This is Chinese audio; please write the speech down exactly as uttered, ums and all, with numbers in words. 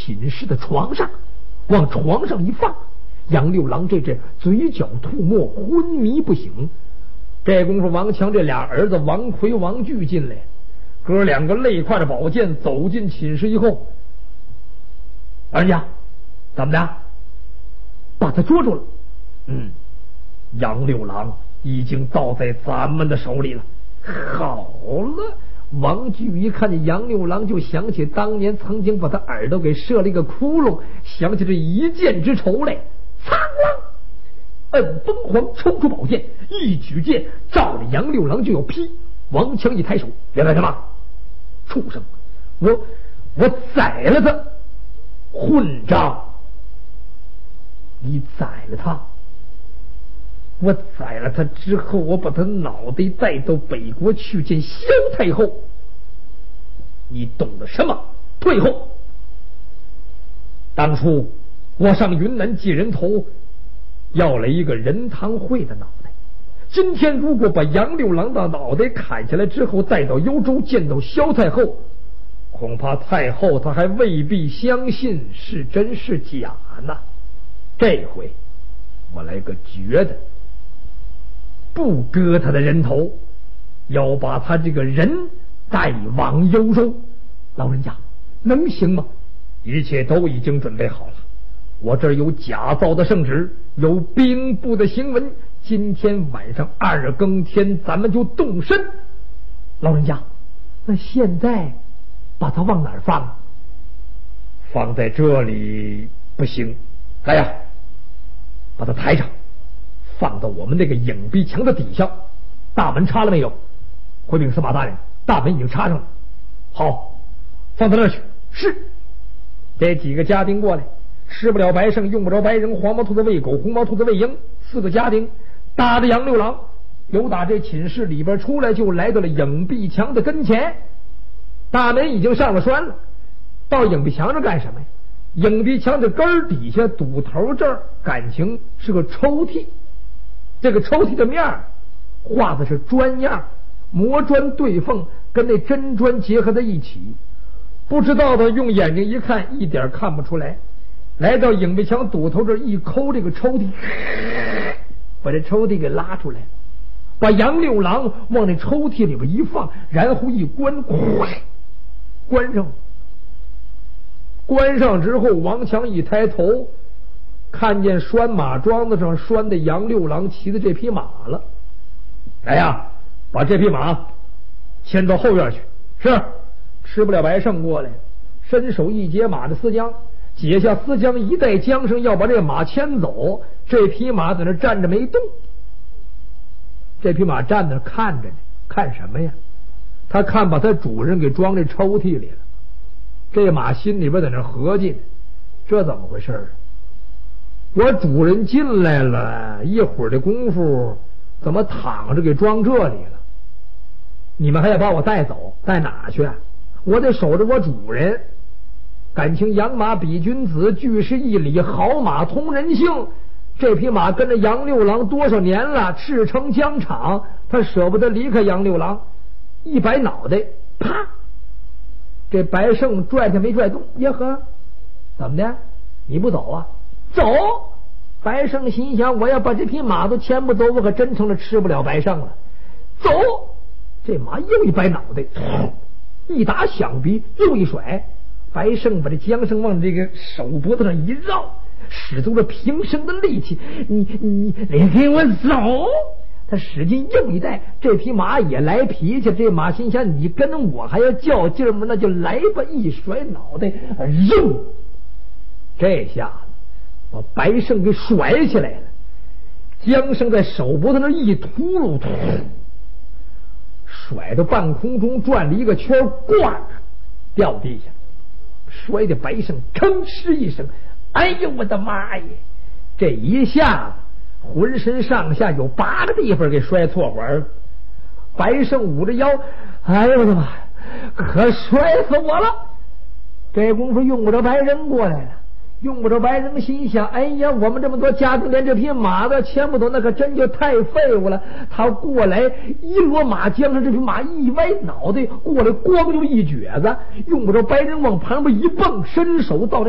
寝室的床上，往床上一放，杨六郎这这嘴角吐沫，昏迷不醒。这功夫，王强这俩儿子王奎、王巨进来，哥两个累挎着宝剑走进寝室以后，老人家怎么的？把他捉住了。嗯，杨六郎已经倒在咱们的手里了。好了，王巨一看见杨六郎，就想起当年曾经把他耳朵给射了一个窟窿，想起这一箭之仇来。苍啷，摁凤凰抽出宝剑，一举剑照着杨六郎就要劈。王强一抬手，别干什么？畜生！我我宰了他！混账！你宰了他！我宰了他之后，我把他脑袋带到北国去见萧太后。你懂得什么？退后！当初我上云南借人头，要了一个仁堂会的脑袋。今天如果把杨六郎的脑袋砍下来之后，带到幽州见到萧太后，恐怕太后她还未必相信是真是假呢。这回我来个绝的，不割他的人头，要把他这个人带往幽州。老人家能行吗？一切都已经准备好了，我这儿有假造的圣旨，有兵部的行文，今天晚上二更天咱们就动身。老人家，那现在把他往哪儿放？放在这里不行。来呀，把他抬上，放到我们那个影壁墙的底下。大门插了没有？回禀司马大人，大门已经插上了。好，放到那儿去。是。这几个家丁过来，吃不了白胜，用不着白扔，黄毛兔子喂狗，红毛兔子喂鹰。四个家丁搭着杨六郎，由打这寝室里边出来，就来到了影壁墙的跟前。大门已经上了栓了，到影壁墙这干什么呀？影壁墙的根儿底下堵头这儿，感情是个抽屉。这个抽屉的面儿画的是砖样，磨砖对缝，跟那真砖结合在一起。不知道的用眼睛一看，一点看不出来。来到影壁墙堵头这儿一抠这个抽屉，把这抽屉给拉出来，把杨六郎往那抽屉里边一放，然后一关，关上。关上之后，王强一抬头，看见拴马桩子上拴的杨六郎骑的这匹马了。来呀，把这匹马牵到后院去。是。吃不了白胜过来，伸手一解马的丝缰，解下丝缰一带缰绳，要把这个马牵走。这匹马在那站着没动。这匹马站那看着呢，看什么呀？他看把他主人给装这抽屉里了。这马心里边在那合计，这怎么回事啊？我主人进来了一会儿的功夫，怎么躺着给装这里了？你们还要把我带走，带哪去啊？我得守着我主人。感情养马比君子，俱是一理，好马通人性。这匹马跟着杨六郎多少年了，赤诚疆场，他舍不得离开杨六郎。一摆脑袋，啪！这白胜拽他没拽动。耶呵，怎么的？你不走啊？走！白胜心想，我要把这匹马都牵不走，我可真成了吃不了白胜了。走！这马又一摆脑袋，一打响鼻，又一甩。白胜把这缰绳往这个手脖子上一绕，使足了平生的力气，你你你给我走！他使劲又一带，这匹马也来脾气。这马心想，你跟我还要较劲吗？那就来吧！一甩脑袋，扔！这下子把白胜给甩起来了，缰绳在手脖子上一秃噜，甩到半空中转了一个圈，挂掉地下，摔的白胜吭哧一声，哎呦我的妈耶！这一下子浑身上下有八个地方给摔错环了。白胜捂着腰，哎呦我的妈，可摔死我了！这功夫用不着白人过来了，用不着白人心想，哎呀，我们这么多家丁连这匹马都牵不走，那可真就太废物了。他过来一落马缰上，这匹马一歪脑袋过来，咣就一撅子，用不着白人往旁边一蹦，伸手到这